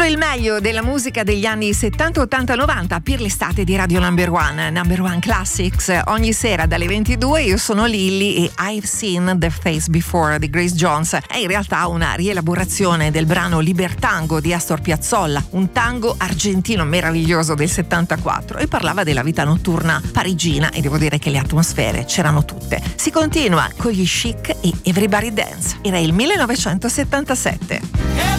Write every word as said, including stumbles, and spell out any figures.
Solo il meglio della musica degli anni settanta, ottanta, novanta per l'estate di Radio Number One. Number One Classics ogni sera dalle ventidue. Io sono Lilly e I've Seen the Face Before di Grace Jones è in realtà una rielaborazione del brano Libertango di Astor Piazzolla, un tango argentino meraviglioso del settantaquattro, e parlava della vita notturna parigina, e devo dire che le atmosfere c'erano tutte. Si continua con gli Chic e Everybody Dance. Era il millenovecentosettantasette.